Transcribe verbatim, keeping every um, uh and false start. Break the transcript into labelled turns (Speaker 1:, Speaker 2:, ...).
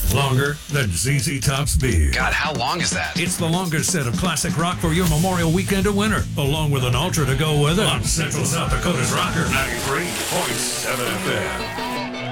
Speaker 1: Longer than Z Z Top's beer.
Speaker 2: God, how long is that?
Speaker 1: It's the longest set of classic rock for your Memorial Weekend of winter, along with an ultra to go with it. On Central South Dakota's Rocker ninety-three point seven F M.